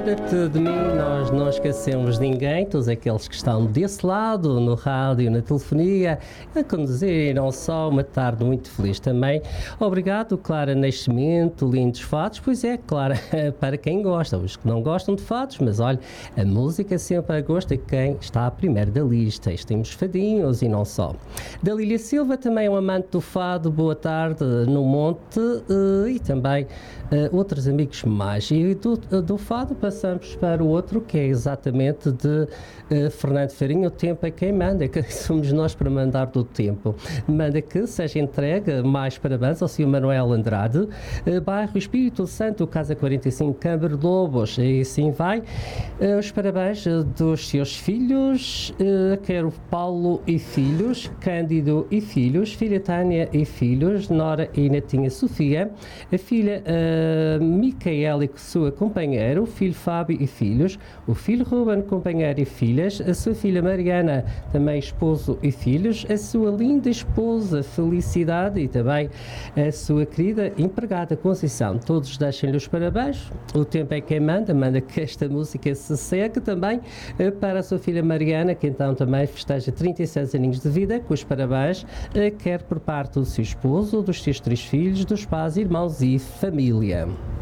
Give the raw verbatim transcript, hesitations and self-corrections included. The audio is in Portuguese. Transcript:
Lembra-te de mim, nós não esquecemos ninguém, todos aqueles que estão desse lado, no rádio, na telefonia, a conduzir e não só, uma tarde muito feliz também. Obrigado, Clara Nascimento, lindos fados, pois é, Clara, para quem gosta, os que não gostam de fados, mas olha, a música é sempre a gosto de quem está a primeiro da lista, e temos fadinhos e não só. Da Lília Silva, também um amante do fado, boa tarde, no Monte, uh, e também uh, outros amigos mais. E do, do fado passamos para o outro, que é exatamente de uh, Fernando Farinha, o tempo é quem manda, que somos nós para mandar do tempo. Manda que seja entregue mais parabéns ao senhor Manuel Andrade, uh, bairro Espírito Santo, Casa quarenta e cinco, Câmara de Lobos, e assim vai. Uh, os parabéns uh, dos seus filhos, uh, quero Paulo e filhos, Cândido e filhos, filha Tânia e filhos, Nora e netinha Sofia, a filha uh, Micaela e sua companheira, o filho Fábio e filhos, o filho Ruben, companheiro e filhas, a sua filha Mariana, também esposo e filhos, a sua linda esposa Felicidade e também a sua querida empregada Conceição. Todos deixem-lhe os parabéns. O tempo é quem manda, manda que esta música se segue também uh, para a sua filha Mariana, que então também festeja trinta e seis aninhos de vida, com os parabéns, uh, quer por parte do seu esposo, dos seus três filhos, dos pais, irmãos e família.